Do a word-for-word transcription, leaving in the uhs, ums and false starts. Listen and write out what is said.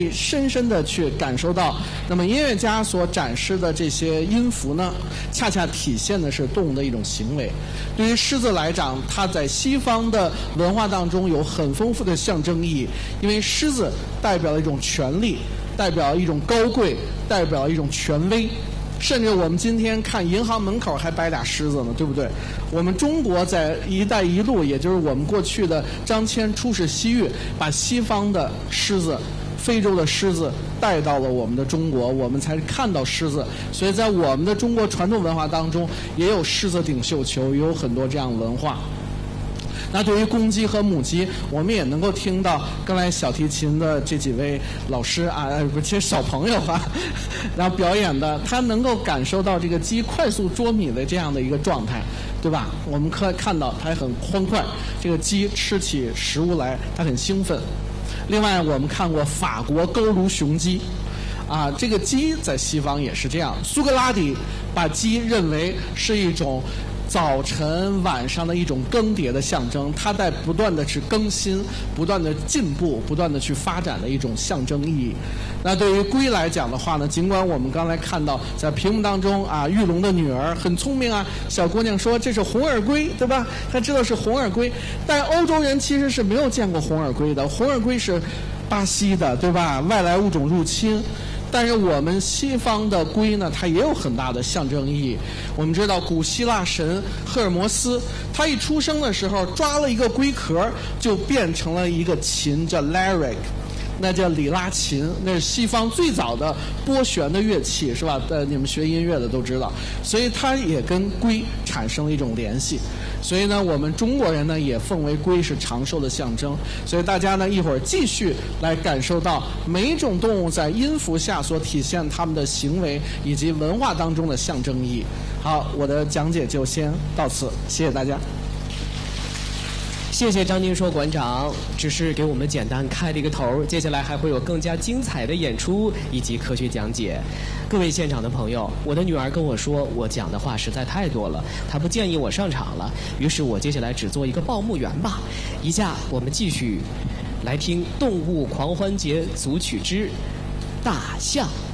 深深的去感受到，那么音乐家所展示的这些音符呢，恰恰体现的是动物的一种行为。对于狮子来讲，它在西方的文化当中有很丰富的象征意义，因为狮子代表了一种权力，代表一种高贵，代表一种权威。甚至我们今天看银行门口还摆俩狮子呢，对不对？我们中国在“一带一路”，也就是我们过去的张骞出使西域，把西方的狮子、非洲的狮子带到了我们的中国，我们才看到狮子。所以在我们的中国传统文化当中，也有狮子顶绣球，也有很多这样文化。那对于公鸡和母鸡，我们也能够听到刚才小提琴的这几位老师啊，不，其实小朋友哈、啊，然后表演的，他能够感受到这个鸡快速捉米的这样的一个状态，对吧？我们可以看到它很欢快，这个鸡吃起食物来，它很兴奋。另外，我们看过法国高卢雄鸡，啊，这个鸡在西方也是这样。苏格拉底把鸡认为是一种早晨、晚上的一种更迭的象征，它在不断的去更新、不断的进步、不断的去发展的一种象征意义。那对于龟来讲的话呢，尽管我们刚才看到在屏幕当中啊，玉龙的女儿很聪明啊，小姑娘说这是红耳龟，对吧？她知道是红耳龟，但欧洲人其实是没有见过红耳龟的，红耳龟是巴西的，对吧？外来物种入侵。但是我们西方的龟呢，它也有很大的象征意义。我们知道古希腊神赫尔墨斯，他一出生的时候抓了一个龟壳，就变成了一个琴，叫 lyric， 那叫里拉琴，那是西方最早的拨弦的乐器，是吧？呃，你们学音乐的都知道，所以它也跟龟产生了一种联系。所以呢，我们中国人呢也奉为龟是长寿的象征。所以大家呢一会儿继续来感受到每一种动物在音符下所体现它们的行为以及文化当中的象征意义。好，我的讲解就先到此，谢谢大家。 谢谢张金硕馆长，只是给我们简单开了一个头，接下来还会有更加精彩的演出以及科学讲解。各位现场的朋友，我的女儿跟我说，我讲的话实在太多了，她不建议我上场了，于是我接下来只做一个报幕员吧。以下我们继续来听《动物狂欢节组曲之大象》。